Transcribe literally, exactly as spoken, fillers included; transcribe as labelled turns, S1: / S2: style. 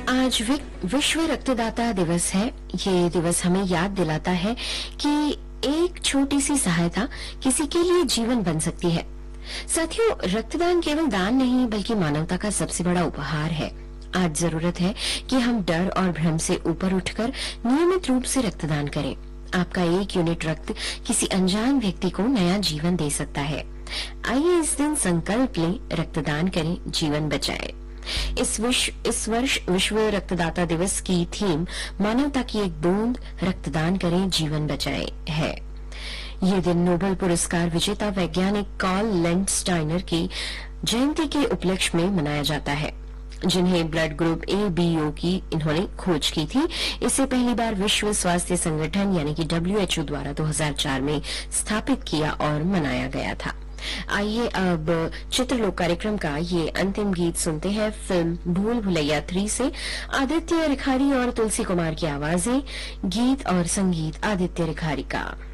S1: आज वि- विश्व रक्तदाता दिवस है। ये दिवस हमें याद दिलाता है कि एक छोटी सी सहायता किसी के लिए जीवन बन सकती है। साथियों, रक्तदान केवल दान नहीं बल्कि मानवता का सबसे बड़ा उपहार है। आज जरूरत है कि हम डर और भ्रम से ऊपर उठकर नियमित रूप से रक्तदान करें। आपका एक यूनिट रक्त किसी अनजान व्यक्ति को नया जीवन दे सकता है। आइए इस दिन संकल्प लें, रक्तदान करें, जीवन बचाएं। इस विश्व इस वर्ष विश्व रक्तदाता दिवस की थीम मानवता की एक बूंद रक्तदान करें, जीवन बचाएं है। ये दिन नोबेल पुरस्कार विजेता वैज्ञानिक कार्ल लैंडस्टाइनर की जयंती के उपलक्ष्य में मनाया जाता है, जिन्हें blood group A B O की इन्होंने खोज की थी। इसे पहली बार विश्व स्वास्थ्य संगठन यानी कि डब्ल्यू एच ओ द्वारा दो हज़ार चार में स्थापित किया और मनाया गया था। आइए अब चित्रलोक कार्यक्रम का ये अंतिम गीत सुनते हैं फिल्म भूल भुलैया थ्री से। आदित्य रिखारी और तुलसी कुमार की आवाजें, गीत और संगीत आदित्य रिखारी का।